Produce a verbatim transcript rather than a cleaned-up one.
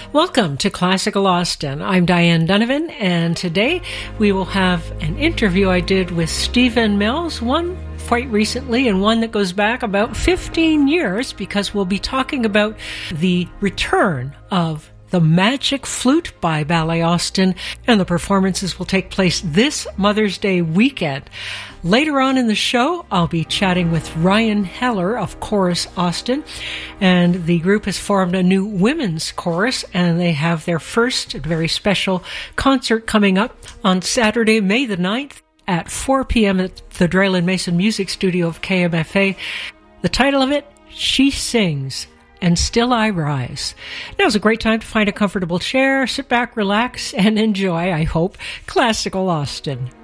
Welcome to Classical Austin. I'm Diane Donovan, and today we will have an interview I did with Stephen Mills, one quite recently and one that goes back about fifteen years, because we'll be talking about the return of The Magic Flute by Ballet Austin, and the performances will take place this Mother's Day weekend. Later on in the show, I'll be chatting with Ryan Heller of Chorus Austin, and the group has formed a new women's chorus, and they have their first very special concert coming up on Saturday, May the ninth at four p.m. at the Drayland Mason Music Studio of K M F A. The title of it, She Sings, and Still I Rise. Now's a great time to find a comfortable chair, sit back, relax, and enjoy, I hope, Classical Austin.